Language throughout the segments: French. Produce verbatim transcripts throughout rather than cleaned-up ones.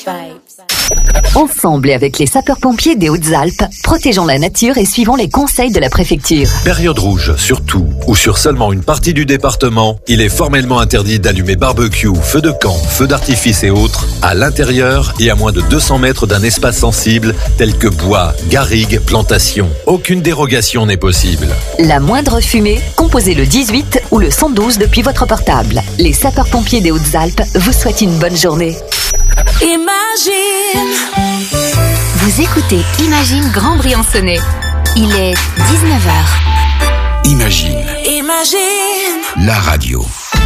Ensemble et avec les sapeurs-pompiers des Hautes-Alpes, protégeons la nature et suivons les conseils de la préfecture. Période rouge, sur tout ou sur seulement une partie du département, il est formellement interdit d'allumer barbecue, feux de camp, feux d'artifice et autres à l'intérieur et à moins de deux cents mètres d'un espace sensible tel que bois, garrigues, plantations. Aucune dérogation n'est possible. La moindre fumée, composez le dix-huit ou le cent douze depuis votre portable. Les sapeurs-pompiers des Hautes-Alpes vous souhaitent une bonne journée. Imagine. Vous écoutez Imagine Grand Briançonnais. Il est dix-neuf heures. Imagine. Imagine. La radio.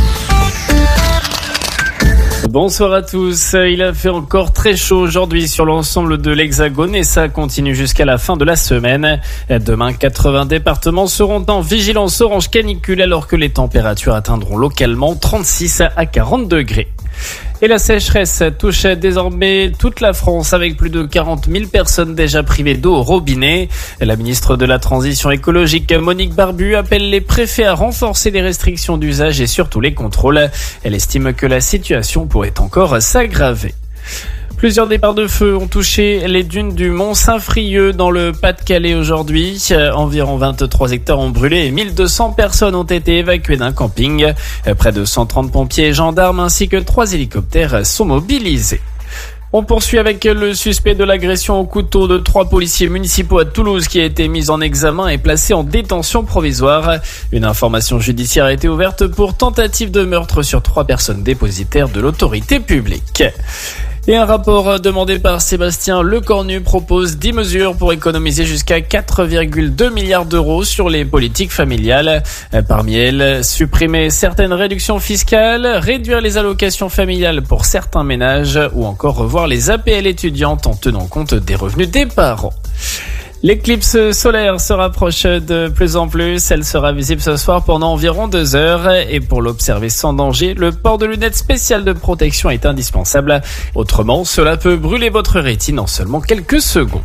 Bonsoir à tous. Il a fait encore très chaud aujourd'hui sur l'ensemble de l'Hexagone et ça continue jusqu'à la fin de la semaine. Demain, quatre-vingts départements seront en vigilance orange canicule alors que les températures atteindront localement trente-six à quarante degrés. Et la sécheresse touche désormais toute la France avec plus de quarante mille personnes déjà privées d'eau au robinet. La ministre de la Transition écologique, Monique Barbu, appelle les préfets à renforcer les restrictions d'usage et surtout les contrôles. Elle estime que la situation pourrait encore s'aggraver. Plusieurs départs de feu ont touché les dunes du Mont-Saint-Frieux dans le Pas-de-Calais aujourd'hui. Environ vingt-trois hectares ont brûlé et mille deux cents personnes ont été évacuées d'un camping. Près de cent trente pompiers et gendarmes ainsi que trois hélicoptères sont mobilisés. On poursuit avec le suspect de l'agression au couteau de trois policiers municipaux à Toulouse qui a été mis en examen et placé en détention provisoire. Une information judiciaire a été ouverte pour tentative de meurtre sur trois personnes dépositaires de l'autorité publique. Et un rapport demandé par Sébastien Lecornu propose dix mesures pour économiser jusqu'à quatre virgule deux milliards d'euros sur les politiques familiales. Parmi elles, supprimer certaines réductions fiscales, réduire les allocations familiales pour certains ménages ou encore revoir les A P L étudiantes en tenant compte des revenus des parents. L'éclipse solaire se rapproche de plus en plus. Elle sera visible ce soir pendant environ deux heures. Et pour l'observer sans danger, le port de lunettes spéciales de protection est indispensable. Autrement, cela peut brûler votre rétine en seulement quelques secondes.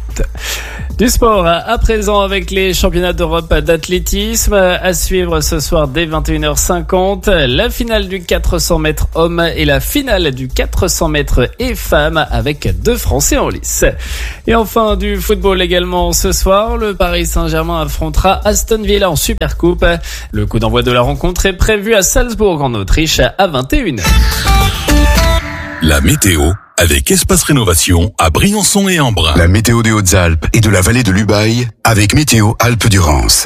Du sport à présent avec les championnats d'Europe d'athlétisme. À suivre ce soir dès vingt et une heures cinquante. La finale du quatre cents mètres hommes et la finale du quatre cents mètres et femmes avec deux Français en lice. Et enfin du football également. Ce soir, le Paris Saint-Germain affrontera Aston Villa en Supercoupe. Le coup d'envoi de la rencontre est prévu à Salzbourg en Autriche à vingt et une heures. La météo avec Espace Rénovation à Briançon et Embrun. La météo des Hautes-Alpes et de la vallée de l'Ubaye avec Météo Alpes-Durance.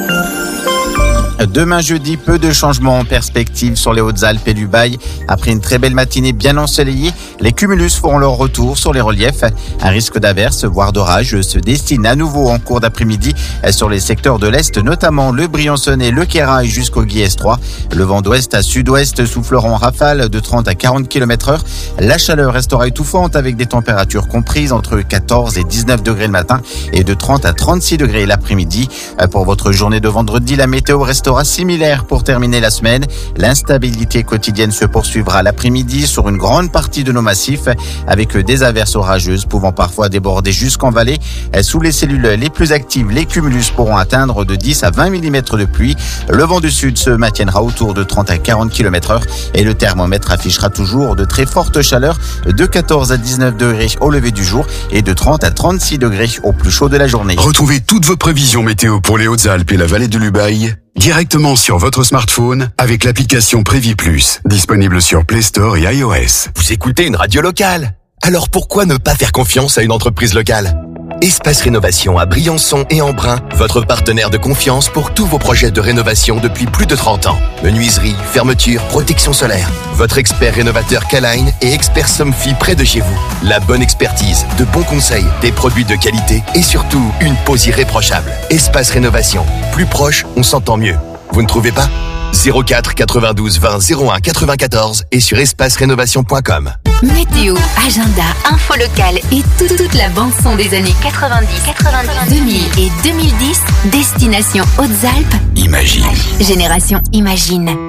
Demain jeudi, peu de changements en perspective sur les Hautes-Alpes et l'Ubaye. Après une très belle matinée bien ensoleillée, les cumulus feront leur retour sur les reliefs. Un risque d'averse, voire d'orage, se destine à nouveau en cours d'après-midi sur les secteurs de l'Est, notamment le Briançonnais, le Queyras jusqu'au Guiers trois. Le vent d'ouest à sud-ouest soufflera en rafale de trente à quarante kilomètres heure. La chaleur restera étouffante avec des températures comprises entre quatorze et dix-neuf degrés le matin et de trente à trente-six degrés l'après-midi. Pour votre journée de vendredi, la météo restera similaire pour terminer la semaine. L'instabilité quotidienne se poursuivra l'après-midi sur une grande partie de nos massifs avec des averses orageuses pouvant parfois déborder jusqu'en vallée. Sous les cellules les plus actives, les cumulus pourront atteindre de dix à vingt millimètres de pluie. Le vent du sud se maintiendra autour de trente à quarante kilomètres heure et le thermomètre affichera toujours de très fortes chaleurs de quatorze à dix-neuf degrés au lever du jour et de trente à trente-six degrés au plus chaud de la journée. Retrouvez toutes vos prévisions météo pour les Hautes-Alpes et la vallée de l'Ubaye directement sur votre smartphone avec l'application Prévi Plus, disponible sur Play Store et iOS. Vous écoutez une radio locale, alors pourquoi ne pas faire confiance à une entreprise locale ? Espace Rénovation à Briançon et Embrun, votre partenaire de confiance pour tous vos projets de rénovation depuis plus de trente ans. Menuiserie, fermeture, protection solaire. Votre expert rénovateur K-Line et expert Somfy près de chez vous. La bonne expertise, de bons conseils, des produits de qualité et surtout une pose irréprochable. Espace Rénovation. Plus proche, on s'entend mieux. Vous ne trouvez pas ? zéro quatre quatre-vingt-douze vingt zéro un quatre-vingt-quatorze et sur espace rénovation point com. Météo, agenda, info locale et toute, toute la bande-son des années quatre-vingt-dix, quatre-vingt-dix, deux mille et deux mille dix. Destination Hautes-Alpes. Imagine. Génération Imagine.